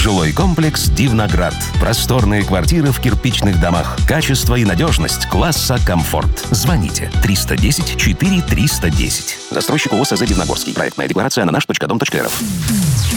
Жилой комплекс «Дивноград». Просторные квартиры в кирпичных домах. Качество и надежность класса «Комфорт». Звоните 310 4 310. Застройщик ООО СЗ «Дивногорский». Проектная декларация на наш.дом.рф.